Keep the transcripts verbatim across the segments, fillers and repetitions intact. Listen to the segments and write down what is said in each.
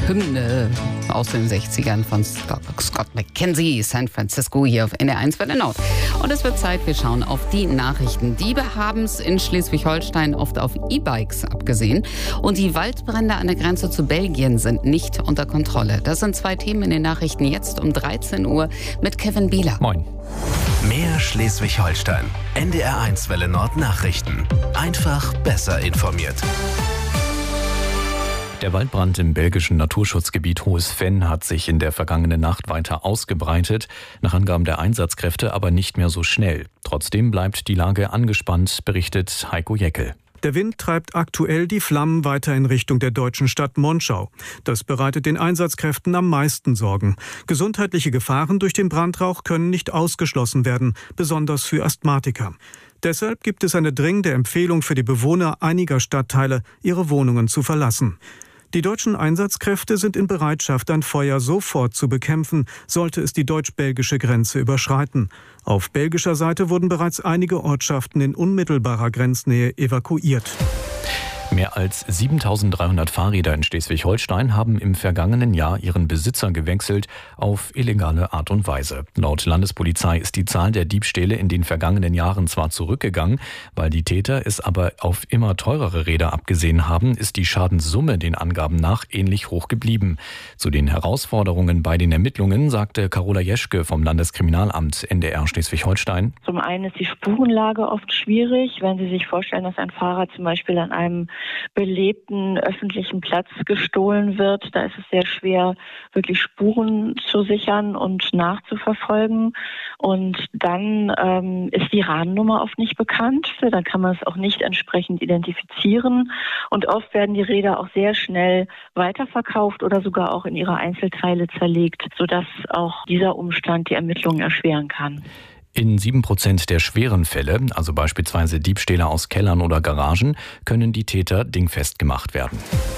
Hymne aus den sechzigern von Scott, Scott McKenzie, San Francisco hier auf N D R eins Welle Nord. Und es wird Zeit, wir schauen auf die Nachrichten. Diebe haben es in Schleswig-Holstein oft auf E-Bikes abgesehen. Und die Waldbrände an der Grenze zu Belgien sind nicht unter Kontrolle. Das sind zwei Themen in den Nachrichten jetzt um dreizehn Uhr mit Kevin Bieler. Moin. Mehr Schleswig-Holstein. N D R eins Welle Nord Nachrichten. Einfach besser informiert. Der Waldbrand im belgischen Naturschutzgebiet Hohes Venn hat sich in der vergangenen Nacht weiter ausgebreitet, nach Angaben der Einsatzkräfte aber nicht mehr so schnell. Trotzdem bleibt die Lage angespannt, berichtet Heiko Jeckel. Der Wind treibt aktuell die Flammen weiter in Richtung der deutschen Stadt Monschau. Das bereitet den Einsatzkräften am meisten Sorgen. Gesundheitliche Gefahren durch den Brandrauch können nicht ausgeschlossen werden, besonders für Asthmatiker. Deshalb gibt es eine dringende Empfehlung für die Bewohner einiger Stadtteile, ihre Wohnungen zu verlassen. Die deutschen Einsatzkräfte sind in Bereitschaft, ein Feuer sofort zu bekämpfen, sollte es die deutsch-belgische Grenze überschreiten. Auf belgischer Seite wurden bereits einige Ortschaften in unmittelbarer Grenznähe evakuiert. Mehr als siebentausenddreihundert Fahrräder in Schleswig-Holstein haben im vergangenen Jahr ihren Besitzer gewechselt auf illegale Art und Weise. Laut Landespolizei ist die Zahl der Diebstähle in den vergangenen Jahren zwar zurückgegangen, weil die Täter es aber auf immer teurere Räder abgesehen haben, ist die Schadenssumme den Angaben nach ähnlich hoch geblieben. Zu den Herausforderungen bei den Ermittlungen sagte Carola Jeschke vom Landeskriminalamt N D R Schleswig-Holstein. Zum einen ist die Spurenlage oft schwierig, wenn Sie sich vorstellen, dass ein Fahrer zum Beispiel an einem belebten öffentlichen Platz gestohlen wird. Da ist es sehr schwer, wirklich Spuren zu sichern und nachzuverfolgen. Und dann ähm, ist die Rahmennummer oft nicht bekannt. Dann kann man es auch nicht entsprechend identifizieren. Und oft werden die Räder auch sehr schnell weiterverkauft oder sogar auch in ihre Einzelteile zerlegt, sodass auch dieser Umstand die Ermittlungen erschweren kann. In sieben Prozent der schweren Fälle, also beispielsweise Diebstähle aus Kellern oder Garagen, können die Täter dingfest gemacht werden.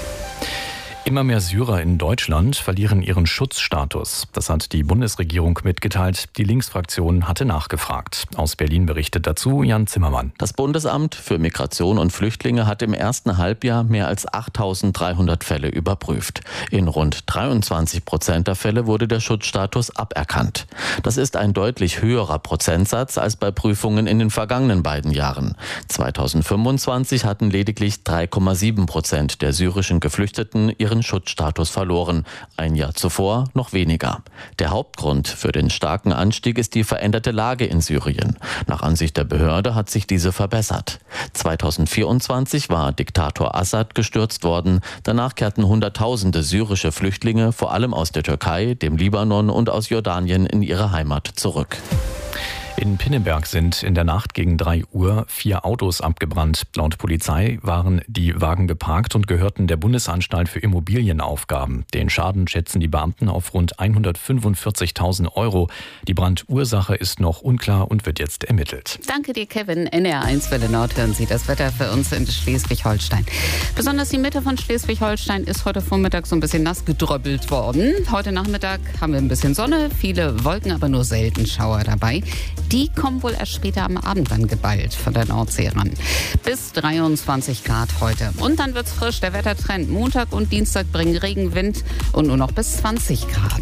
Immer mehr Syrer in Deutschland verlieren ihren Schutzstatus. Das hat die Bundesregierung mitgeteilt. Die Linksfraktion hatte nachgefragt. Aus Berlin berichtet dazu Jan Zimmermann. Das Bundesamt für Migration und Flüchtlinge hat im ersten Halbjahr mehr als achttausenddreihundert Fälle überprüft. In rund dreiundzwanzig Prozent der Fälle wurde der Schutzstatus aberkannt. Das ist ein deutlich höherer Prozentsatz als bei Prüfungen in den vergangenen beiden Jahren. zweitausendfünfundzwanzig hatten lediglich drei Komma sieben Prozent der syrischen Geflüchteten ihren Schutzstatus verloren, ein Jahr zuvor noch weniger. Der Hauptgrund für den starken Anstieg ist die veränderte Lage in Syrien. Nach Ansicht der Behörde hat sich diese verbessert. zweitausendvierundzwanzig war Diktator Assad gestürzt worden. Danach kehrten Hunderttausende syrische Flüchtlinge, vor allem aus der Türkei, dem Libanon und aus Jordanien, in ihre Heimat zurück. In Pinneberg sind in der Nacht gegen drei Uhr vier Autos abgebrannt. Laut Polizei waren die Wagen geparkt und gehörten der Bundesanstalt für Immobilienaufgaben. Den Schaden schätzen die Beamten auf rund hundertfünfundvierzigtausend Euro. Die Brandursache ist noch unklar und wird jetzt ermittelt. Danke dir, Kevin. N D R eins Welle Nord hören Sie das Wetter für uns in Schleswig-Holstein. Besonders die Mitte von Schleswig-Holstein ist heute Vormittag so ein bisschen nass gedröppelt worden. Heute Nachmittag haben wir ein bisschen Sonne, viele Wolken, aber nur selten Schauer dabei. Die kommen wohl erst später am Abend dann geballt von der Nordsee ran. Bis dreiundzwanzig Grad heute. Und dann wird's frisch. Der Wettertrend Montag und Dienstag bringen Regen, Wind und nur noch bis zwanzig Grad.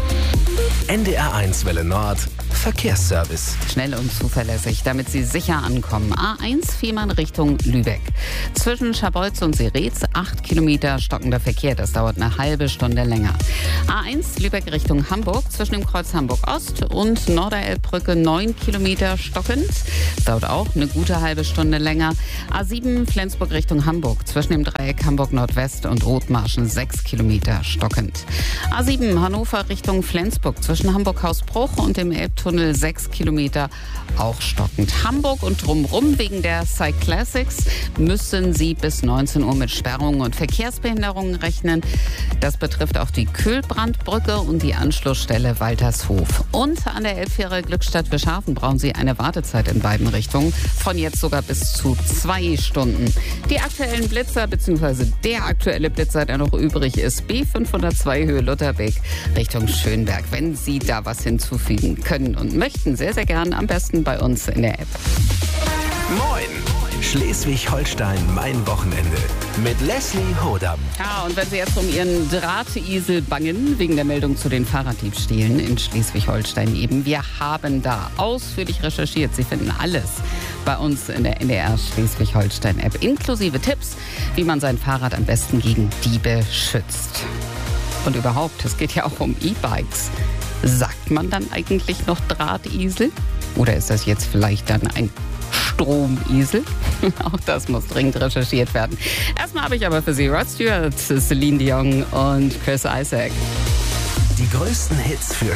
N D R eins Welle Nord Verkehrsservice. Schnell und zuverlässig, damit Sie sicher ankommen. A eins Fehmarn Richtung Lübeck. Zwischen Scharbeutz und Seretz acht Kilometer stockender Verkehr. Das dauert eine halbe Stunde länger. A eins Lübeck Richtung Hamburg. Zwischen dem Kreuz Hamburg-Ost und Norderelbbrücke neun Kilometer stockend. Das dauert auch eine gute halbe Stunde länger. A sieben Flensburg Richtung Hamburg. Zwischen dem Dreieck Hamburg-Nordwest und Rotmarschen sechs Kilometer stockend. A sieben Hannover Richtung Flensburg. Zwischen Hamburg-Hausbruch und dem Elbtunnel sechs Kilometer auch stockend. Hamburg und drumherum wegen der Cyclassics müssen Sie bis neunzehn Uhr mit Sperrungen und Verkehrsbehinderungen rechnen. Das betrifft auch die Kühlbrandbrücke und die Anschlussstelle Waltershof. Und an der Elbfähre Glückstadt-Bischhafen brauchen Sie eine Wartezeit in beiden Richtungen von jetzt sogar bis zu zwei Stunden. Die aktuellen Blitzer bzw. der aktuelle Blitzer, der noch übrig ist, B fünfhundertzwei Höhe Lutherbeek Richtung Schönberg. Wenn Sie da was hinzufügen können und möchten, sehr, sehr gern, am besten bei uns in der App. Moin! Schleswig-Holstein, mein Wochenende. Mit Leslie Hodam. Ja, und wenn Sie jetzt um Ihren Drahtesel bangen, wegen der Meldung zu den Fahrraddiebstählen in Schleswig-Holstein eben. Wir haben da ausführlich recherchiert. Sie finden alles bei uns in der N D R Schleswig-Holstein-App, inklusive Tipps, wie man sein Fahrrad am besten gegen Diebe schützt. Und überhaupt, es geht ja auch um E-Bikes. Sagt man dann eigentlich noch Drahtesel? Oder ist das jetzt vielleicht dann ein Stromesel? Auch das muss dringend recherchiert werden. Erstmal habe ich aber für Sie Rod Stewart, Celine Dion und Chris Isaak. Die größten Hits für